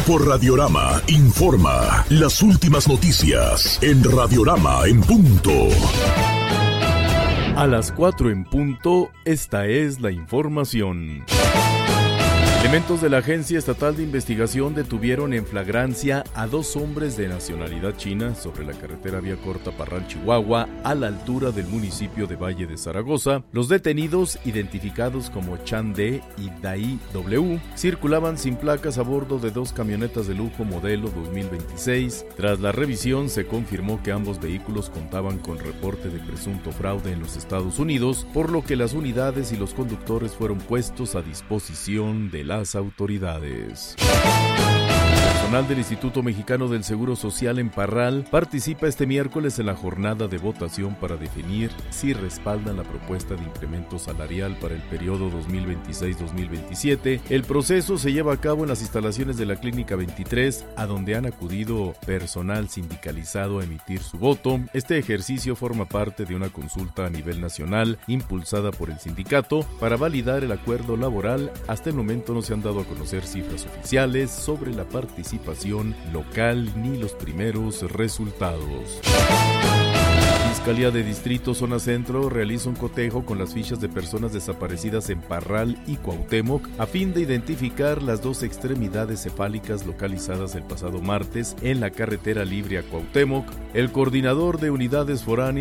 Grupo Radiorama informa las últimas noticias en Radiorama en punto. A las 4 en punto, esta es la información. Elementos de la Agencia Estatal de Investigación detuvieron en flagrancia a 2 hombres de nacionalidad china sobre la carretera vía corta Parral, Chihuahua, a la altura del municipio de Valle de Zaragoza. Los detenidos, identificados como Chan D y Dai W, circulaban sin placas a bordo de 2 camionetas de lujo modelo 2026. Tras la revisión, se confirmó que ambos vehículos contaban con reporte de presunto fraude en los Estados Unidos, por lo que las unidades y los conductores fueron puestos a disposición de las autoridades. Personal del Instituto Mexicano del Seguro Social en Parral participa este miércoles en la jornada de votación para definir si respaldan la propuesta de incremento salarial para el periodo 2026-2027. El proceso se lleva a cabo en las instalaciones de la Clínica 23, a donde han acudido personal sindicalizado a emitir su voto. Este ejercicio forma parte de una consulta a nivel nacional impulsada por el sindicato para validar el acuerdo laboral. Hasta el momento no se han dado a conocer cifras oficiales sobre la participación local ni los primeros resultados. Fiscalía de Distrito Zona Centro realiza un cotejo con las fichas de personas desaparecidas en Parral y Cuauhtémoc a fin de identificar las 2 extremidades cefálicas localizadas el pasado martes en la carretera libre a Cuauhtémoc. El coordinador de unidades foráneas